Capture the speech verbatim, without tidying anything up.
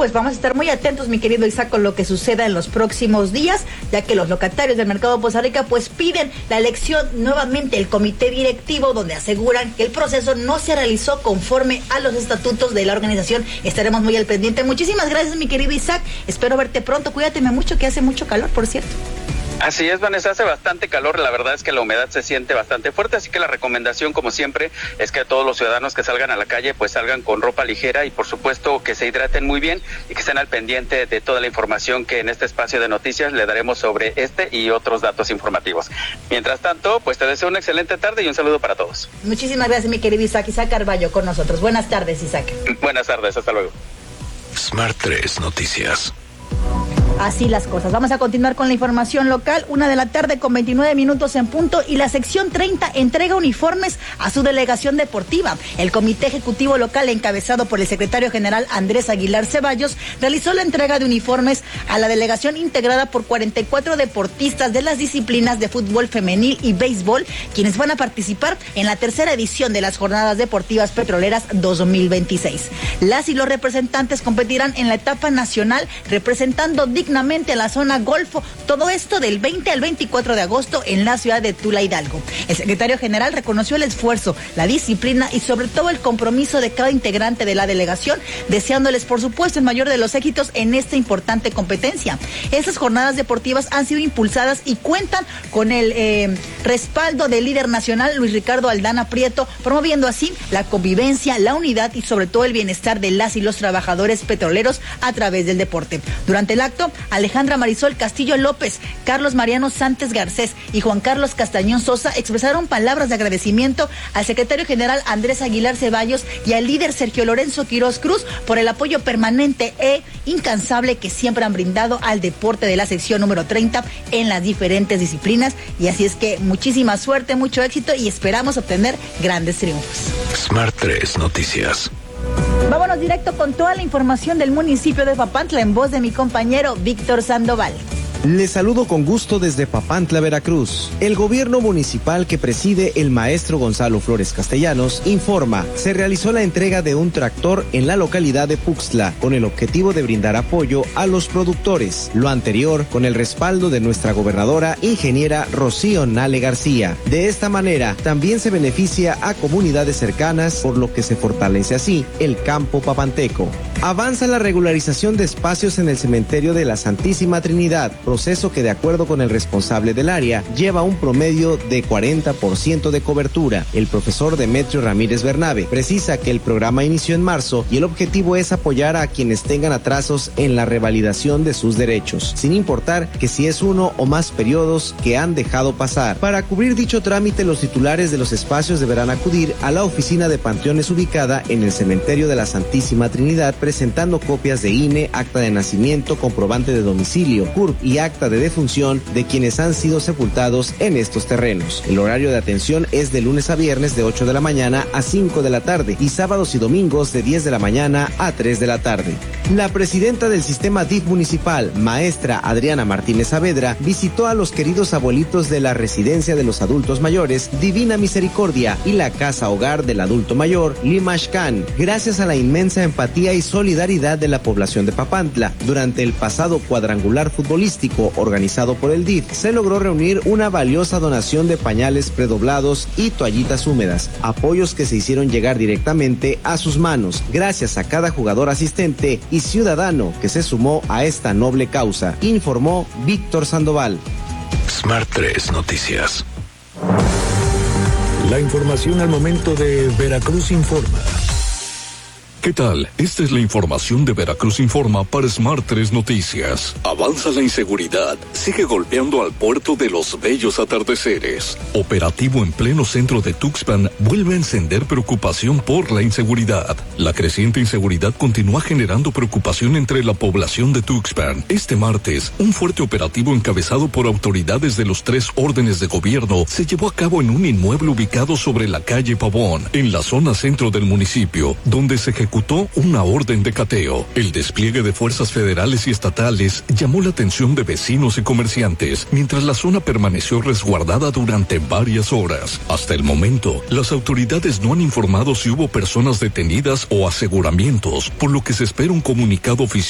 pues vamos a estar muy atentos, mi querido Isaac, con lo que suceda en los próximos días, ya que los locatarios del mercado de Poza Rica pues piden la elección nuevamente del comité directivo, donde aseguran que el proceso no se realizó conforme a los estatutos de la organización. Estaremos muy al pendiente. Muchísimas gracias, mi querido Isaac. Espero verte pronto. Cuídateme mucho, que hace mucho calor, por cierto. Así es, Vanessa, hace bastante calor, la verdad es que la humedad se siente bastante fuerte, así que la recomendación, como siempre, es que todos los ciudadanos que salgan a la calle, pues salgan con ropa ligera y, por supuesto, que se hidraten muy bien y que estén al pendiente de toda la información que en este espacio de noticias le daremos sobre este y otros datos informativos. Mientras tanto, pues te deseo una excelente tarde y un saludo para todos. Muchísimas gracias, mi querido Isaac. Isaac Carballo con nosotros. Buenas tardes, Isaac. Buenas tardes, hasta luego. Smart tres Noticias. Así las cosas. Vamos a continuar con la información local. Una de la tarde con veintinueve minutos en punto, y la sección treinta entrega uniformes a su delegación deportiva. El comité ejecutivo local, encabezado por el secretario general Andrés Aguilar Ceballos, realizó la entrega de uniformes a la delegación integrada por cuarenta y cuatro deportistas de las disciplinas de fútbol femenil y béisbol, quienes van a participar en la tercera edición de las Jornadas Deportivas Petroleras dos mil veintiséis. Las y los representantes competirán en la etapa nacional representando dignamente a la zona Golfo, todo esto del veinte al veinticuatro de agosto en la ciudad de Tula, Hidalgo. El secretario general reconoció el esfuerzo, la disciplina y sobre todo el compromiso de cada integrante de la delegación, deseándoles por supuesto el mayor de los éxitos en esta importante competencia. Estas jornadas deportivas han sido impulsadas y cuentan con el eh, respaldo del líder nacional Luis Ricardo Aldana Prieto, promoviendo así la convivencia, la unidad y sobre todo el bienestar de las y los trabajadores petroleros a través del deporte. Durante el acto, Alejandra Marisol Castillo López, Carlos Mariano Santos Garcés y Juan Carlos Castañón Sosa expresaron palabras de agradecimiento al secretario general Andrés Aguilar Ceballos y al líder Sergio Lorenzo Quiroz Cruz por el apoyo permanente e incansable que siempre han brindado al deporte de la sección número treinta en las diferentes disciplinas. Y así es que muchísima suerte, mucho éxito y esperamos obtener grandes triunfos. Smart tres Noticias. Vámonos directo con toda la información del municipio de Papantla en voz de mi compañero Víctor Sandoval. Les saludo con gusto desde Papantla, Veracruz. El gobierno municipal que preside el maestro Gonzalo Flores Castellanos informa, se realizó la entrega de un tractor en la localidad de Puxtla con el objetivo de brindar apoyo a los productores. Lo anterior con el respaldo de nuestra gobernadora, ingeniera Rocío Nale García. De esta manera, también se beneficia a comunidades cercanas, por lo que se fortalece así el campo papanteco. Avanza la regularización de espacios en el cementerio de la Santísima Trinidad, proceso que de acuerdo con el responsable del área lleva un promedio de cuarenta por ciento de cobertura. El profesor Demetrio Ramírez Bernabe precisa que el programa inició en marzo y el objetivo es apoyar a quienes tengan atrasos en la revalidación de sus derechos, sin importar que si es uno o más periodos que han dejado pasar. Para cubrir dicho trámite, los titulares de los espacios deberán acudir a la oficina de panteones ubicada en el cementerio de la Santísima Trinidad, presentando copias de I N E, acta de nacimiento, comprobante de domicilio, C U R P y acta de defunción de quienes han sido sepultados en estos terrenos. El horario de atención es de lunes a viernes de ocho de la mañana a cinco de la tarde y sábados y domingos de diez de la mañana a tres de la tarde. La presidenta del sistema D I F municipal, maestra Adriana Martínez Saavedra, visitó a los queridos abuelitos de la residencia de los adultos mayores Divina Misericordia y la casa hogar del adulto mayor Limashkan, gracias a la inmensa empatía y solidaridad de la población de Papantla. Durante el pasado cuadrangular futbolístico organizado por el D I F, se logró reunir una valiosa donación de pañales predoblados y toallitas húmedas, apoyos que se hicieron llegar directamente a sus manos, gracias a cada jugador asistente y ciudadano que se sumó a esta noble causa, informó Víctor Sandoval. Smart tres Noticias. La información al momento de Veracruz Informa. ¿Qué tal? Esta es la información de Veracruz Informa para Smart tres Noticias. Avanza la inseguridad, sigue golpeando al puerto de los bellos atardeceres. Operativo en pleno centro de Tuxpan vuelve a encender preocupación por la inseguridad. La creciente inseguridad continúa generando preocupación entre la población de Tuxpan. Este martes, un fuerte operativo encabezado por autoridades de los tres órdenes de gobierno se llevó a cabo en un inmueble ubicado sobre la calle Pavón, en la zona centro del municipio, donde se ejecutó una orden de cateo. El despliegue de fuerzas federales y estatales llamó la atención de vecinos y comerciantes, mientras la zona permaneció resguardada durante varias horas. Hasta el momento, las autoridades no han informado si hubo personas detenidas o aseguramientos, por lo que se espera un comunicado oficial